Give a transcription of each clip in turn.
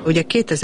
Ugye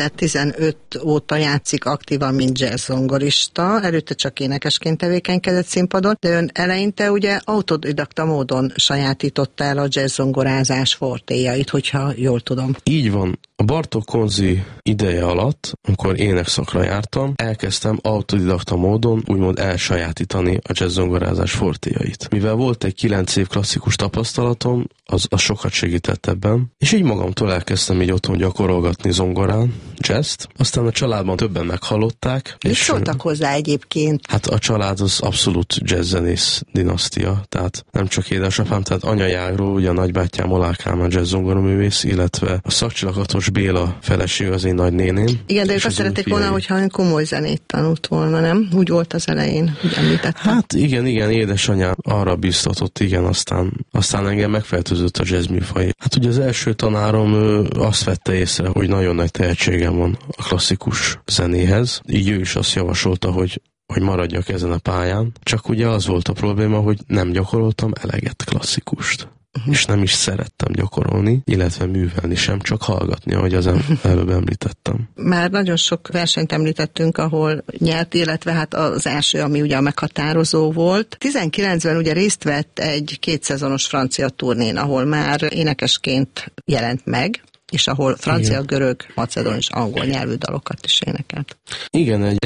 2015 óta játszik aktívan, mint jazz-zongorista, előtte csak énekesként tevékenykedett színpadon, de ön eleinte ugye autodidakta módon sajátította el a jazz-zongorázás fortéjait, hogyha jól tudom. Így van. A Bartók Konzi ideje alatt, amikor énekszakra jártam, elkezdtem autodidakta módon úgymond elsajátítani a jazz-zongorázás fortéjait. Mivel volt egy 9 év klasszikus tapasztalatom, az sokat segített ebben, és így magamtól elkezdtem így otthon gyakorolgatni zongorán jazzt. Aztán a családban többen meghallották. És szóltak hozzá egyébként? Hát a család az abszolút jazzzenész dinasztia, tehát nem csak édesapám, tehát anyajágról, ugye a nagybátyám Olár Kálmán jazz-zongoraművész, illetve a Szakcsillagatos Béla feleség az én nagynéném. Igen, de ők azt szerették volna, hogyha ön komoly zenét tanult volna, nem? Úgy volt az elején, úgy említettem. Hát igen, édesanyám arra biztatott, igen, aztán engem megfertőzött a jazz műfaj. Hát ugye az első tanárom azt vette észre, hogy nagyon nagy tehetségem van a klasszikus zenéhez. Így ő is azt javasolta, hogy maradjak ezen a pályán. Csak ugye az volt a probléma, hogy nem gyakoroltam eleget klasszikust. És nem is szerettem gyakorolni, illetve művelni sem, csak hallgatni, ahogy az előbb említettem. Már nagyon sok versenyt említettünk, ahol nyert, illetve hát az első, ami ugye a meghatározó volt. 19-ben ugye részt vett egy 2 szezonos francia turnén, ahol már énekesként jelent meg, és ahol francia, görög, macedón és angol nyelvű dalokat is énekelt. Igen, egy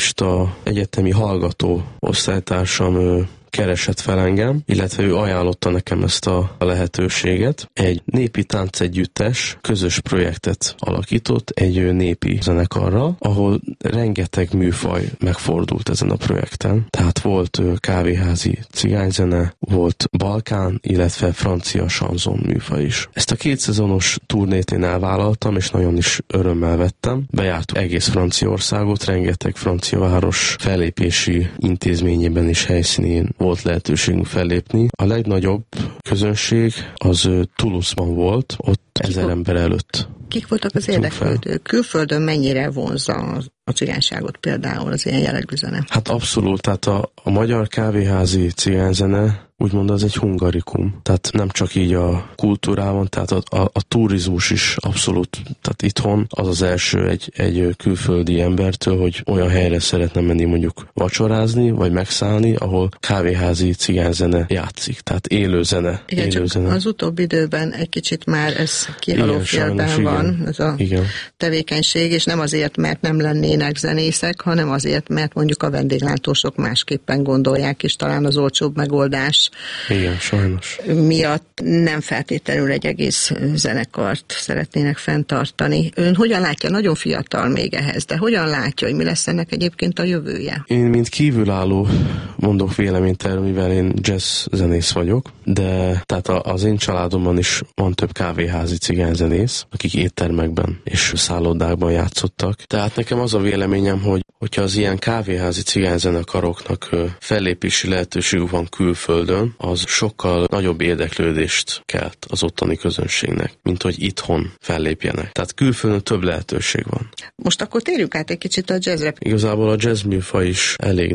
egyetemi hallgató osztálytársam keresett fel engem, illetve ő ajánlotta nekem ezt a lehetőséget. Egy népi táncegyüttes közös projektet alakított egy népi zenekarral, ahol rengeteg műfaj megfordult ezen a projekten. Tehát volt kávéházi cigányzene, volt balkán, illetve francia sanzon műfaj is. Ezt a 2 szezonos turnét én elvállaltam, és nagyon is örömmel vettem. Bejártuk egész Franciaországot, rengeteg francia város fellépési intézményében és helyszínén volt lehetőségünk fellépni. A legnagyobb közönség az Toulouse-ban volt, ott 1000 ember előtt. Kik voltak az érdeklődők? Külföldön mennyire vonzza a cigányságot például az ilyen jellegű zene? Hát abszolút, tehát a magyar kávéházi cigányzene úgymond az egy hungarikum. Tehát nem csak így a kultúrában, tehát a turizmus is abszolút, tehát itthon az az első egy külföldi embertől, hogy olyan helyre szeretne menni mondjuk vacsorázni, vagy megszállni, ahol kávéházi cigányzene játszik. Tehát élő zene. Igen, élő csak zene. Az utóbbi időben egy kicsit már ez kihaló félben van, ez a tevékenység, és nem azért, mert nem lennének zenészek, hanem azért, mert mondjuk a vendéglátósok másképpen gondolják, és talán az olcsóbb megoldás igen, sajnos. miatt nem feltétlenül egy egész zenekart szeretnének fenntartani. Ön hogyan látja, nagyon fiatal még ehhez, de hogyan látja, hogy mi lesz ennek egyébként a jövője? Én, mint kívülálló mondok véleményt erről, mivel én jazz zenész vagyok, de tehát az én családomban is van több kávéházi cigányzenész, akik éttermekben és szállodákban játszottak. Tehát nekem az a véleményem, hogyha az ilyen kávéházi cigányzenekaroknak fellépési lehetőségük van külföldön, az sokkal nagyobb érdeklődést kelt az ottani közönségnek, mint hogy itthon fellépjenek. Tehát külföldön több lehetőség van. Most akkor térjünk át egy kicsit a jazzre. Igazából a jazz műfaj is elég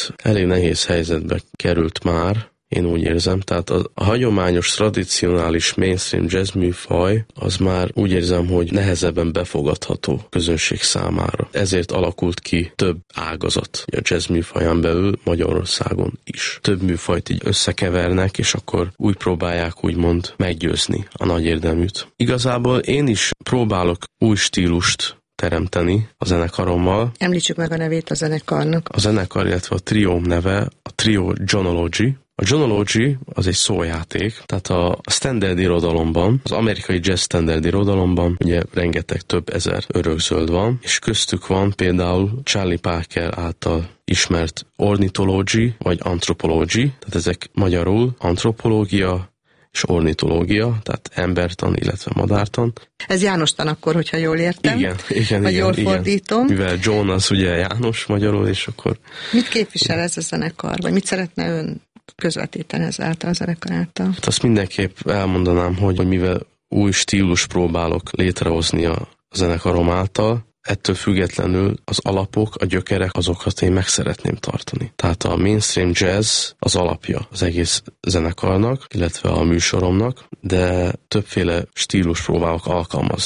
nehéz helyzetbe került már. Én úgy érzem, tehát a hagyományos, tradicionális mainstream jazz műfaj az már úgy érzem, hogy nehezebben befogadható közönség számára. Ezért alakult ki több ágazat a jazz műfaján belül Magyarországon is. Több műfajt így összekevernek, és akkor úgy próbálják úgymond meggyőzni a nagy érdeműt. Igazából én is próbálok új stílust teremteni a zenekarommal. Említsük meg a nevét a zenekarnak. A zenekar, illetve a trióm neve a Trio Jonology. A Jonology az egy szójáték, tehát a standard irodalomban, az amerikai jazz standard irodalomban ugye rengeteg több ezer örökzöld van, és köztük van például Charlie Parker által ismert ornithology vagy anthropology, tehát ezek magyarul antropológia és ornitológia, tehát embertan, illetve madártan. Ez Jánostan akkor, hogyha jól értem. Igen, jól fordítom. Mivel John az ugye János magyarul, és akkor... Mit képvisel ez a zenekar, vagy mit szeretne ön közvetíteni ezáltal a zenekar által? Hát azt mindenképp elmondanám, hogy mivel új stílus próbálok létrehozni a zenekarom által, ettől függetlenül az alapok, a gyökerek, azokat én meg szeretném tartani. Tehát a mainstream jazz az alapja az egész zenekarnak, illetve a műsoromnak, de többféle stílus próbálok alkalmazni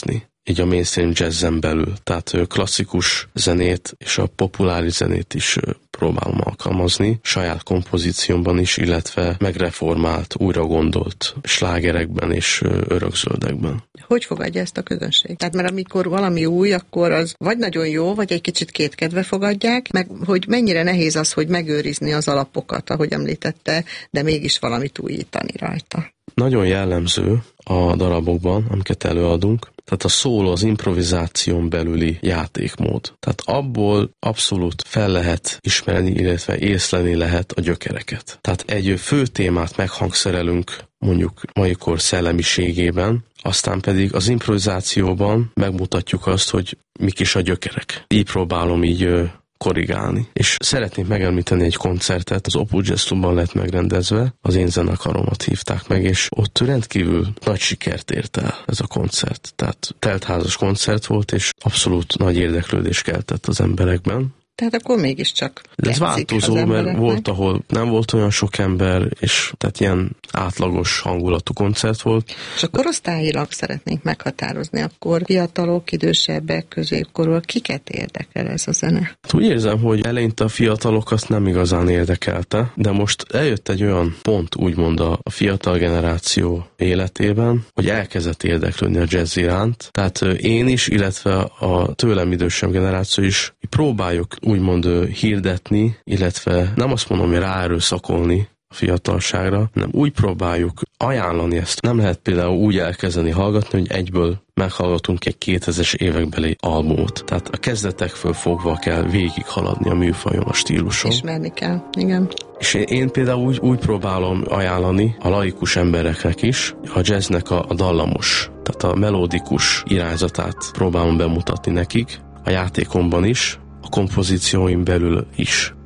így a mainstream jazzen belül. Tehát klasszikus zenét és a populáris zenét is próbálom alkalmazni, saját kompozíciómban is, illetve megreformált, újra gondolt slágerekben és örökzöldekben. Hogy fogadja ezt a közönség? Tehát mert amikor valami új, akkor az vagy nagyon jó, vagy egy kicsit kétkedve fogadják, meg hogy mennyire nehéz az, hogy megőrizni az alapokat, ahogy említette, de mégis valamit újítani rajta. Nagyon jellemző a darabokban, amiket előadunk, tehát a szóló, az improvizáción belüli játékmód. Tehát abból abszolút fel lehet ismerni, illetve észlelni lehet a gyökereket. Tehát egy fő témát meghangszerelünk mondjuk maikor szellemiségében, aztán pedig az improvizációban megmutatjuk azt, hogy mik is a gyökerek. Így próbálom így korrigálni. És szeretnék megemlíteni egy koncertet, az Opus Jazz Clubban lett megrendezve, az én zenekaromat hívták meg, és ott rendkívül nagy sikert ért el ez a koncert. Tehát teltházas koncert volt, és abszolút nagy érdeklődés keltett az emberekben. Tehát akkor mégiscsak ez változó, mert volt, ahol nem volt olyan sok ember, és tehát ilyen átlagos hangulatú koncert volt. És a korosztályilag szeretnénk meghatározni, akkor fiatalok, idősebbek, középkorúak, kiket érdekel ez a zene? Úgy érzem, hogy eleinte a fiatalok azt nem igazán érdekelte, de most eljött egy olyan pont, úgymond a fiatal generáció életében, hogy elkezdett érdeklődni a jazz iránt. Tehát én is, illetve a tőlem idősebb generáció is próbáljuk úgymond hirdetni, illetve nem azt mondom, hogy ráerőszakolni a fiatalságra, hanem úgy próbáljuk ajánlani ezt. Nem lehet például úgy elkezdeni hallgatni, hogy egyből meghallgatunk egy 2000-es évekbeli albumot. Tehát a kezdetekről fogva kell végighaladni a műfajon, a stíluson. Ismerni kell, igen. És én például úgy próbálom ajánlani a laikus embereknek is a jazznek a dallamos, tehát a melódikus irányzatát próbálom bemutatni nekik, a játékomban is, a kompozícióim belül is.